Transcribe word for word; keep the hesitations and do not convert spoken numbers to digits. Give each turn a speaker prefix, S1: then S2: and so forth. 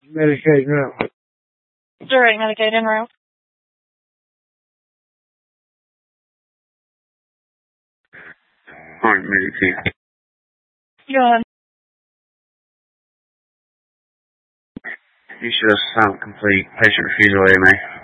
S1: Medicaid now.
S2: Direct Medicaid en route.
S3: Alright, Medicaid.
S2: Go ahead.
S3: You should have silent complete patient refusal A M A.